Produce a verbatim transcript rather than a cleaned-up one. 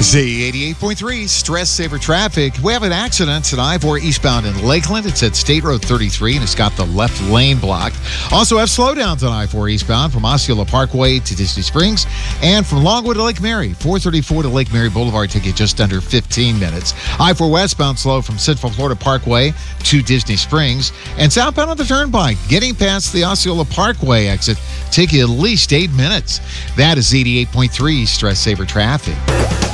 Z eighty-eight point three, Stress Saver Traffic. We have an accident at I four eastbound in Lakeland. It's at State Road thirty-three, and it's got the left lane blocked. Also have slowdowns on I four eastbound from Osceola Parkway to Disney Springs, and from Longwood to Lake Mary. four thirty-four to Lake Mary Boulevard take you just under fifteen minutes. I four westbound slow from Central Florida Parkway to Disney Springs, and southbound on the Turnpike, getting past the Osceola Parkway exit, take you at least eight minutes. That is eighty-eight point three, Stress Saver Traffic.